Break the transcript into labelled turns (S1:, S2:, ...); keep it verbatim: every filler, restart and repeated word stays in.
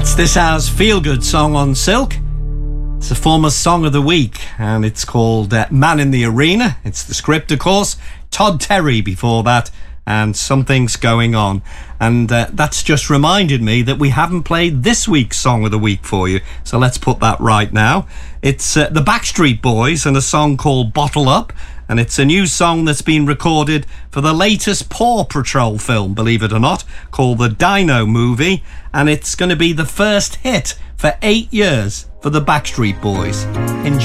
S1: This hour's feel-good song on Silk. It's a former Song of the Week, and it's called uh, Man in the Arena. It's the script, of course. Todd Terry before that, and Something's Going On. And uh, that's just reminded me that we haven't played this week's Song of the Week for you, so let's put that right now. It's uh, the Backstreet Boys and a song called Bottle Up, and it's a new song that's been recorded for the latest Paw Patrol film, believe it or not, called the Dino Movie, and it's going to be the first hit for eight years for the Backstreet Boys. Enjoy.